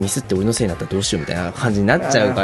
ミスって俺のせいになったらどうしようみたいな感じになっちゃうから、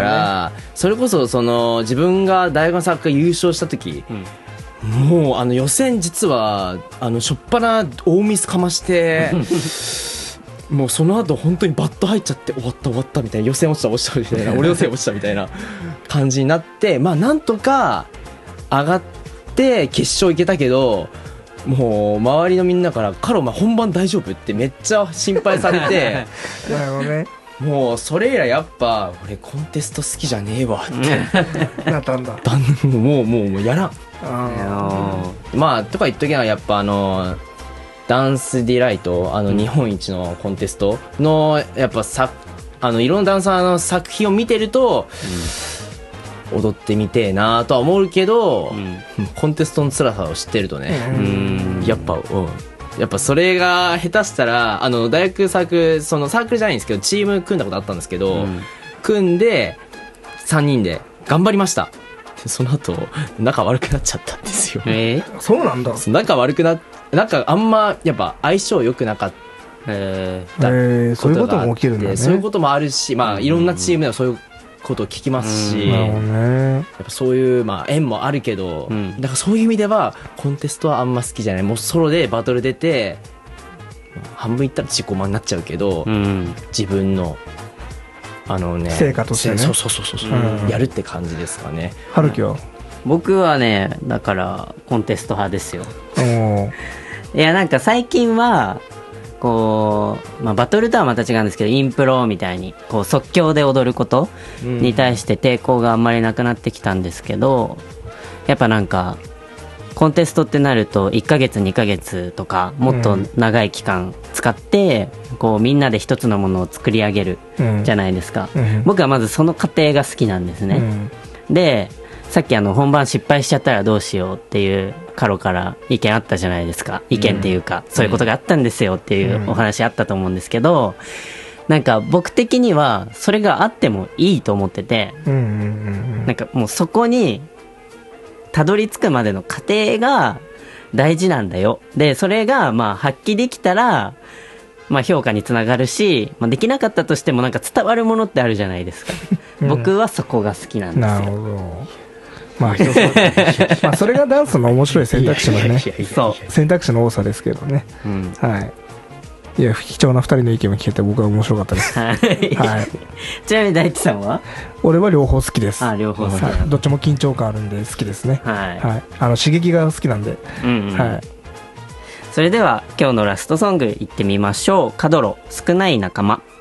それこそその自分が大学のサッカー優勝した時、もう予選実はしょっぱな大ミスかましてもうその後本当にバット入っちゃって終わったみたいな、予選落ちたみたいな俺のせい落ちたみたいな感じになって、まあなんとか上がって決勝行けたけど、もう周りのみんなからカロ本番大丈夫ってめっちゃ心配されてなるほどね。 もうそれ以来やっぱ俺コンテスト好きじゃねえわってなったんだ。 もうやらん。まあとか言っときながらやっぱダンスディライト日本一のコンテストのやっぱいろんなダンサーの作品を見てると、踊ってみてえなとは思うけど、コンテストの辛さを知ってるとね、やっぱそれが下手したら大学サークルそのサークルじゃないんですけどチーム組んだことあったんですけど、組んで3人で頑張りました。その後仲悪くなっちゃったんですよ。 そうなんだ。 仲あんまやっぱ相性良くなかった。 そういうことも起きるんだね。 そういうこともあるし、まあいろんなチームではそういうことを聞きますし、 なるほどね。 やっぱそういう縁もあるけど、だからそういう意味ではコンテストはあんま好きじゃない。もうソロでバトル出て半分いったら自己満になっちゃうけど、自分の成果としてね、 そうやるって感じですかね。 春樹は？ 僕はね、だからコンテスト派ですよ。いやなんか最近はこう、バトルとはまた違うんですけど、インプロみたいにこう即興で踊ることに対して抵抗があんまりなくなってきたんですけど、やっぱなんかコンテストってなると1ヶ月2ヶ月とかもっと長い期間使ってこうみんなで一つのものを作り上げるじゃないですか。僕はまずその過程が好きなんですね。でさっき本番失敗しちゃったらどうしようっていうカロから意見あったじゃないですか。意見っていうか、そういうことがあったんですよっていうお話あったと思うんですけど、なんか僕的にはそれがあってもいいと思ってて、なんかもうそこにたどり着くまでの過程が大事なんだよ。でそれが発揮できたら評価につながるし、できなかったとしてもなんか伝わるものってあるじゃないですか。僕はそこが好きなんですよ。 なるほど。それがダンスの面白い選択肢のね、選択肢の多さですけどね。いや貴重な2人の意見も聞けて僕は面白かったです。 ちなみに大地さんは？ 俺は両方好きです。 両方好き。 どっちも緊張感あるんで好きですね。刺激が好きなんで。 それでは今日のラストソングいってみましょう。カドロ少ない仲間。